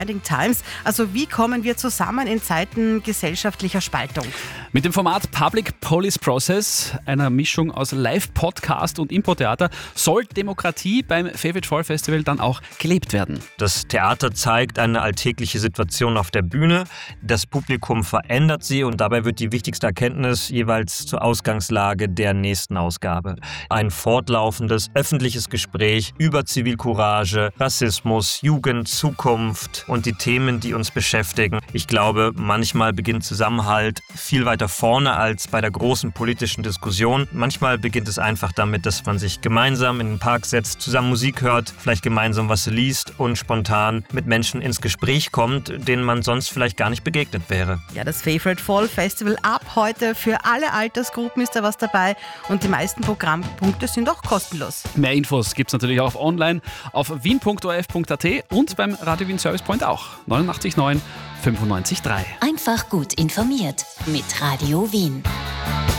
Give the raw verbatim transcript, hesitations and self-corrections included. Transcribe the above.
Times. Also wie kommen wir zusammen in Zeiten gesellschaftlicher Spaltung? Mit dem Format Public Policy Process, einer Mischung aus Live-Podcast und Impro-Theater, soll Demokratie beim Favorite Fall Festival dann auch gelebt werden. Das Theater zeigt eine alltägliche Situation auf der Bühne, das Publikum verändert sie und dabei wird die wichtigste Erkenntnis jeweils zur Ausgangslage der nächsten Ausgabe. Ein fortlaufendes öffentliches Gespräch über Zivilcourage, Rassismus, Jugend, Zukunft und die Themen, die uns beschäftigen. Ich glaube, manchmal beginnt Zusammenhalt viel weiter vorne als bei der großen politischen Diskussion. Manchmal beginnt es einfach damit, dass man sich gemeinsam in den Park setzt, zusammen Musik hört, vielleicht gemeinsam was liest und spontan mit Menschen ins Gespräch kommt, denen man sonst vielleicht gar nicht begegnet wäre. Ja, das Favorite Fall Festival ab heute für alle Altersgruppen ist da was dabei und die meisten Programmpunkte sind auch kostenlos. Mehr Infos gibt es natürlich auch online auf wien punkt o r f punkt a t und beim Radio Wien Service Point auch. neunundachtzig neun fünfundneunzig drei. Einfach gut informiert mit Radio Wien.